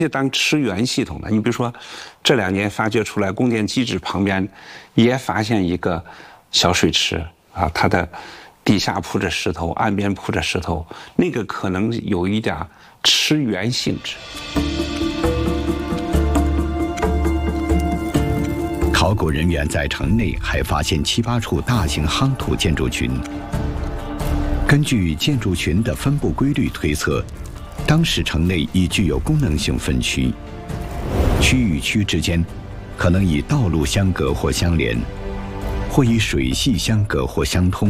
就当驰援系统的。你比如说，这2年发掘出来供电机制旁边也发现一个小水池啊，它的底下铺着石头，岸边铺着石头，那个可能有一点驰援性质。 考古人员在城内还发现7、8处大型夯土建筑群。根据建筑群的分布规律推测，当时城内已具有功能性分区，区与区之间可能以道路相隔或相连，或以水系相隔或相通。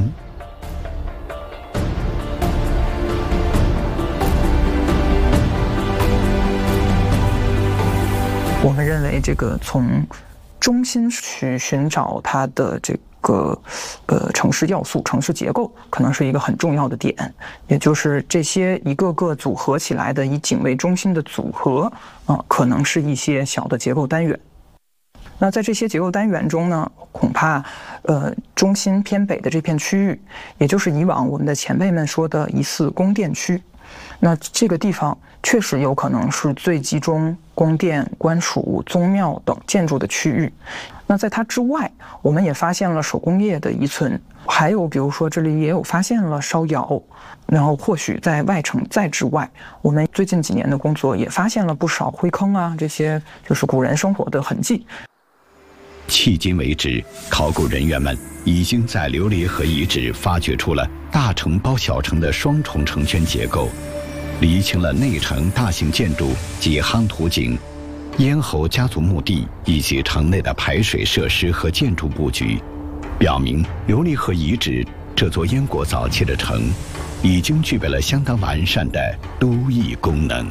我们认为，这个从中心去寻找它的这个城市要素、城市结构，可能是一个很重要的点。也就是这些一个个组合起来的以井为中心的组合，可能是一些小的结构单元。那在这些结构单元中呢，恐怕中心偏北的这片区域，也就是以往我们的前辈们说的疑似供电区。那这个地方确实有可能是最集中宫殿、官署、宗庙等建筑的区域。那在它之外，我们也发现了手工业的遗存，还有比如说这里也有发现了烧窑，然后或许在外城再之外，我们最近几年的工作也发现了不少灰坑啊，这些就是古人生活的痕迹。 迄今为止，考古人员们已经在琉璃河遗址发掘出了大城包小城的双重城圈结构，厘清了内城大型建筑及夯土井、咽喉家族墓地以及城内的排水设施和建筑布局，表明琉璃河遗址这座燕国早期的城已经具备了相当完善的都邑功能。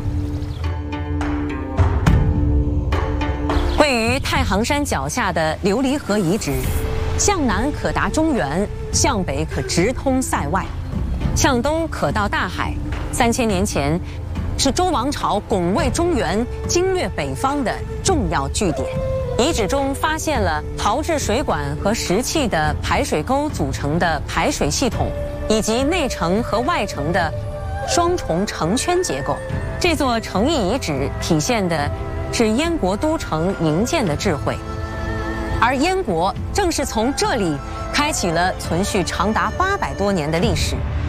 位于太行山脚下的琉璃河遗址，向南可达中原，向北可直通塞外，向东可到大海。3000年前，是周王朝拱卫中原、经略北方的重要据点。遗址中发现了陶制水管和石器的排水沟组成的排水系统，以及内城和外城的双重城圈结构。这座城邑遗址体现的是燕国都城营建的智慧，而燕国正是从这里开启了存续长达800多年的历史。